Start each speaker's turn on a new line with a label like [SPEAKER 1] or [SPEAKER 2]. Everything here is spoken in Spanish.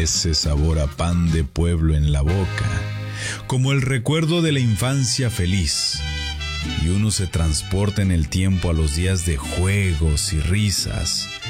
[SPEAKER 1] ese sabor a pan de pueblo en la boca, como el recuerdo de la infancia feliz, y uno se transporta en el tiempo a los días de juegos y risas,